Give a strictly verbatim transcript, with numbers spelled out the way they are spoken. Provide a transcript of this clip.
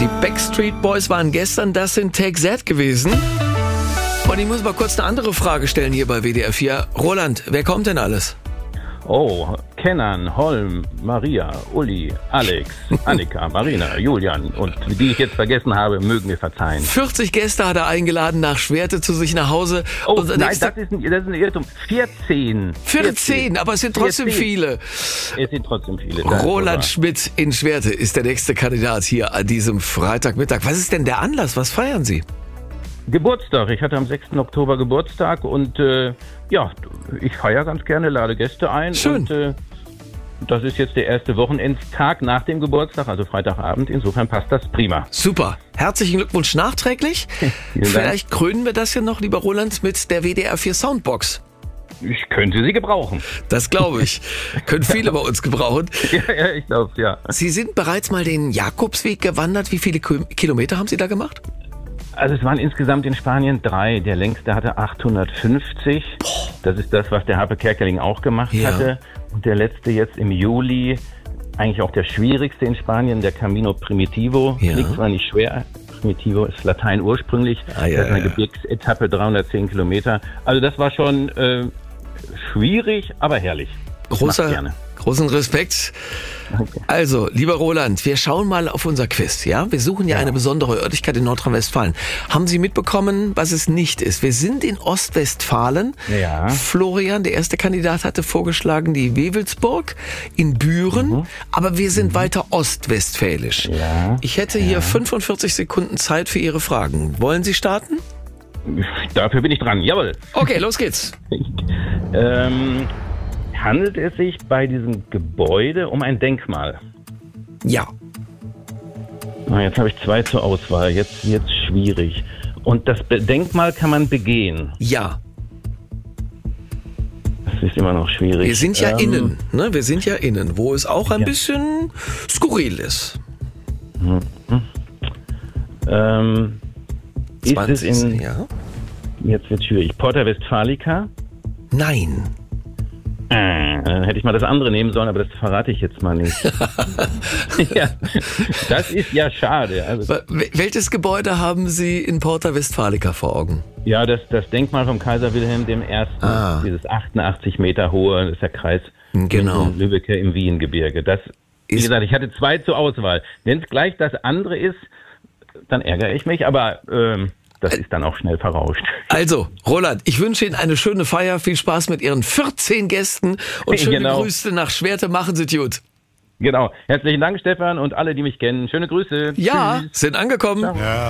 Die Backstreet Boys waren gestern, das sind Take That gewesen. Und ich muss mal kurz eine andere Frage stellen hier bei W D R vier. Roland, wer kommt denn alles? Oh, Kenan, Holm, Maria, Uli, Alex, Annika, Marina, Julian und die ich jetzt vergessen habe, mögen mir verzeihen. vierzig Gäste hat er eingeladen nach Schwerte zu sich nach Hause. Oh, Unser nein, nächster- das ist, ein, das ist ein Irrtum. vierzehn. vierzehn, aber es sind trotzdem vierzehn. viele. Es sind trotzdem viele. Das ist Roland wahr. Schmidt in Schwerte ist der nächste Kandidat hier an diesem Freitagmittag. Was ist denn der Anlass? Was feiern Sie? Geburtstag. Ich hatte am sechsten Oktober Geburtstag und äh, ja, ich feiere ganz gerne, lade Gäste ein. Schön. Und äh, das ist jetzt der erste Wochenendtag nach dem Geburtstag, also Freitagabend. Insofern passt das prima. Super. Herzlichen Glückwunsch nachträglich. Vielen Dank. Vielleicht krönen wir das ja noch, lieber Roland, mit der W D R vier Soundbox. Ich könnte sie gebrauchen. Das glaube ich. Können viele bei uns gebrauchen. Ja, ja, ich glaube ja. Sie sind bereits mal den Jakobsweg gewandert. Wie viele Ki- Kilometer haben Sie da gemacht? Also es waren insgesamt in Spanien drei. Der längste hatte achthundertfünfzig. Das ist das, was der Happe Kerkeling auch gemacht Ja. hatte. Und der letzte jetzt im Juli, eigentlich auch der schwierigste in Spanien, der Camino Primitivo. Ja. Liegt zwar nicht schwer. Primitivo ist Latein ursprünglich. Ah, ja, das ist eine ja. Gebirgsetappe, dreihundertzehn Kilometer. Also das war schon äh, schwierig, aber herrlich. Ich mach's Großer, gerne. großen Respekt. Danke. Also, lieber Roland, wir schauen mal auf unser Quiz, ja? Wir suchen ja, Ja. eine besondere Örtlichkeit in Nordrhein-Westfalen. Haben Sie mitbekommen, was es nicht ist? Wir sind in Ostwestfalen. Ja. Florian, der erste Kandidat, hatte vorgeschlagen die Wewelsburg in Büren, aber wir sind weiter ostwestfälisch. Ja. Ich hätte hier fünfundvierzig Sekunden Zeit für Ihre Fragen. Wollen Sie starten? Dafür bin ich dran. Jawohl. Okay, los geht's. Ähm, handelt es sich bei diesem Gebäude um ein Denkmal? Ja. Na, jetzt habe ich zwei zur Auswahl. Jetzt wird's schwierig. Und das Be- Denkmal kann man begehen. Ja. Das ist immer noch schwierig. Wir sind ja Ähm, innen, ne? Wir sind ja innen, wo es auch ein Ja. bisschen skurril ist. Ähm, ist es in, ja? jetzt wird's schwierig, Porta Westfalica? Nein. Äh, dann hätte ich mal das andere nehmen sollen, aber das verrate ich jetzt mal nicht. Ja, das ist ja schade. Also, Wel- Welches Gebäude haben Sie in Porta Westfalica vor Augen? ja, das, das Denkmal vom Kaiser Wilhelm I., Ah. dieses achtundachtzig Meter hohe, das ist der Kreis Genau. in Lübbecke im Wiehengebirge. Das, wie Ist- gesagt, ich hatte zwei zur Auswahl. Wenn es gleich das andere ist, dann ärgere ich mich, aber ähm, das ist dann auch schnell verrauscht. Also, Roland, ich wünsche Ihnen eine schöne Feier, viel Spaß mit Ihren vierzehn Gästen und schöne Genau. Grüße nach Schwerte. Machen Sie es gut. Genau. Herzlichen Dank, Stefan, und alle, die mich kennen. Schöne Grüße. Ja, Tschüss. sind angekommen. Ja.